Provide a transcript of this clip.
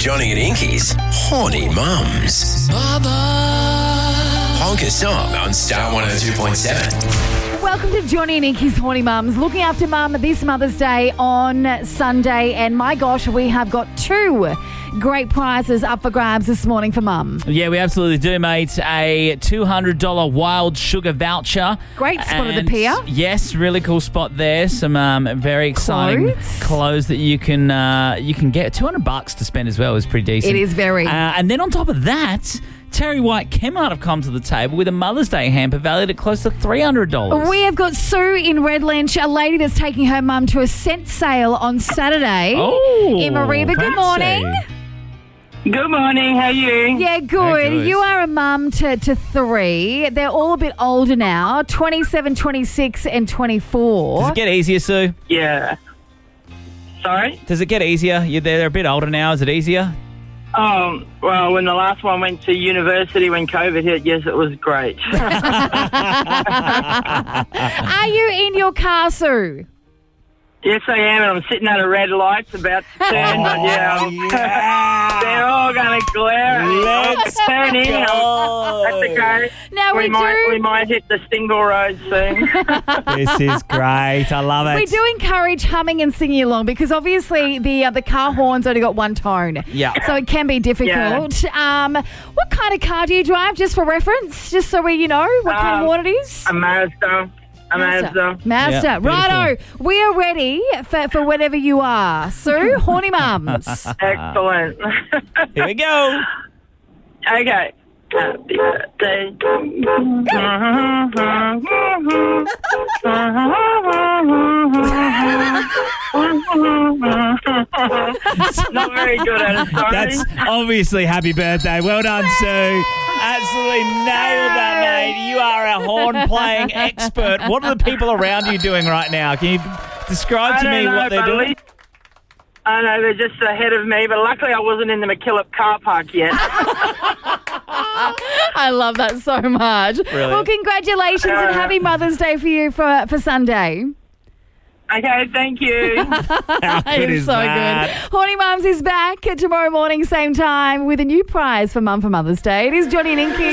Johnny and Inky's Horny Mums. Honk a song on Star 102.7. Welcome to Johnny and Inky's Horny Mums. Looking after Mum this Mother's Day on Sunday. And my gosh, we have got two great prizes up for grabs this morning for Mum. Yeah, we absolutely do, mate. A $200 Wild Sugar voucher. Great spot at the pier. Yes, really cool spot there. Some very exciting clothes that you can get. $200 to spend as well is pretty decent. It is very. And then on top of that, Terry White Kmart have come to the table with a Mother's Day hamper valued at close to $300. We have got Sue in Red Lynch, a lady that's taking her mum to a scent sale on Saturday. In Mareeba. Good morning. Good morning. How are you? Yeah, good. You are a mum to three. They're all a bit older now, 27, 26 and 24. Does it get easier, Sue? Yeah. Sorry? Does it get easier? They're a bit older now. Is it easier? Well, when the last one went to university when COVID hit, yes, it was great. Are you in your car, Sue? Yes, I am, and I'm sitting at a red light about to turn, but they're all going to glare. Let's turn in. go. That's okay. Now we might hit the single road soon. This is great. I love it. We do encourage humming and singing along because obviously the car horn's only got one tone. Yeah. So it can be difficult. Yeah. What kind of car do you drive, just for reference, just so we know what kind of what it is? A Mazda. Mazda. Yeah, Righto. We are ready for whenever you are. Sue, Horny Mums. Excellent. Here we go. Okay. Happy birthday. Not very good at it, sorry. That's obviously happy birthday. Well done, Sue. Absolutely nailed that, mate. You are a horn-playing expert. What are the people around you doing right now? Can you describe to me what they're doing? I know, they're just ahead of me, but luckily I wasn't in the McKillop car park yet. I love that so much. Brilliant. Well, congratulations and happy Mother's Day for you for Sunday. Okay, thank you. How good is so that? good. Horny Mums is back tomorrow morning, same time, with a new prize for Mum for Mother's Day. It is Johnny and Inky.